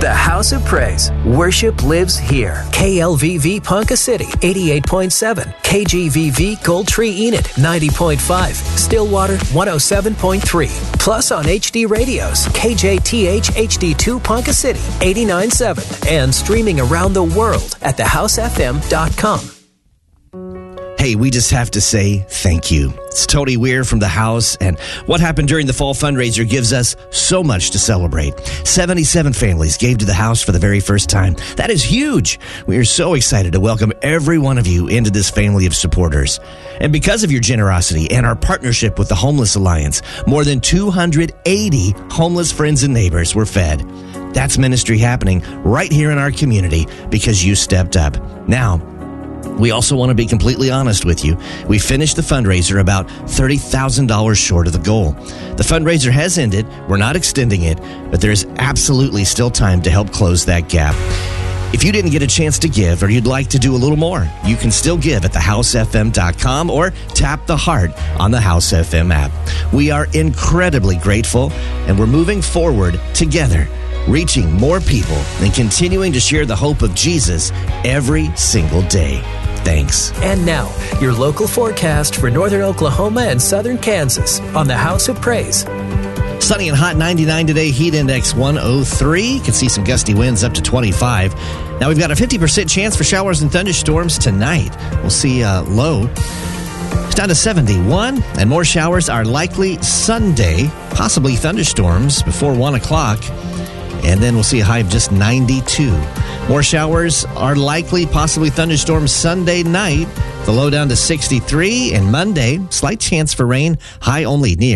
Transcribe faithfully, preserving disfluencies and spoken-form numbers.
The House of Praise. Worship lives here. K L V V Ponca City, eighty-eight point seven. K G V V Gold Tree Enid, ninety point five. Stillwater, one oh seven point three. Plus on H D radios, K J T H H D two Ponca City, eighty-nine point seven. And streaming around the world at the house f m dot com. Hey, we just have to say thank you. It's Tony Weir from The House, and what happened during the fall fundraiser gives us so much to celebrate. seventy-seven families gave to The House for the very first time. That is huge. We are so excited to welcome every one of you into this family of supporters. And because of your generosity and our partnership with the Homeless Alliance, more than two hundred eighty homeless friends and neighbors were fed. That's ministry happening right here in our community because you stepped up. Now, we also want to be completely honest with you. We finished the fundraiser about thirty thousand dollars short of the goal. The fundraiser has ended. We're not extending it, but there is absolutely still time to help close that gap. If you didn't get a chance to give or you'd like to do a little more, you can still give at the house f m dot com or tap the heart on the House F M app. We are incredibly grateful, and we're moving forward together, reaching more people and continuing to share the hope of Jesus every single day. Thanks. And now, your local forecast for northern Oklahoma and southern Kansas on the House of Praise. Sunny and hot, ninety-nine today, heat index one oh three. You can see some gusty winds up to twenty-five. Now we've got a fifty percent chance for showers and thunderstorms tonight. We'll see uh, low. It's down to seventy-one, and more showers are likely Sunday, possibly thunderstorms before one o'clock. And then we'll see a high of just ninety-two. More showers are likely, possibly thunderstorms Sunday night. The low down to sixty-three. And Monday, slight chance for rain, high only near